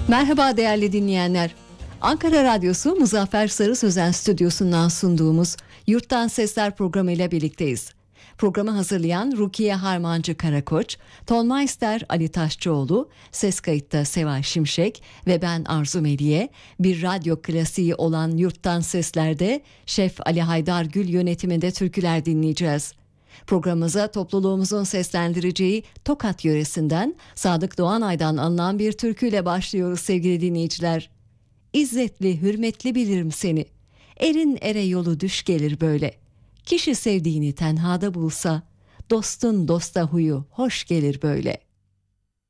Merhaba değerli dinleyenler. Ankara Radyosu Muzaffer Sarı Sözen stüdyosundan sunduğumuz Yurttan Sesler programı ile birlikteyiz. Programı hazırlayan Rukiye Harmancı Karakoç, Tonmeister Ali Taşçıoğlu, ses kayıtta Seval Şimşek ve ben Arzu Meliye, bir radyo klasiği olan Yurttan Sesler'de Şef Ali Haydar Gül yönetiminde türküler dinleyeceğiz. Programımıza topluluğumuzun seslendireceği Tokat yöresinden Sadık Doğanay'dan alınan bir türküyle başlıyoruz sevgili dinleyiciler. İzzetli, hürmetli bilirim seni. Erin ere yolu düş gelir böyle. Kişi sevdiğini tenhada bulsa, dostun dosta huyu hoş gelir böyle.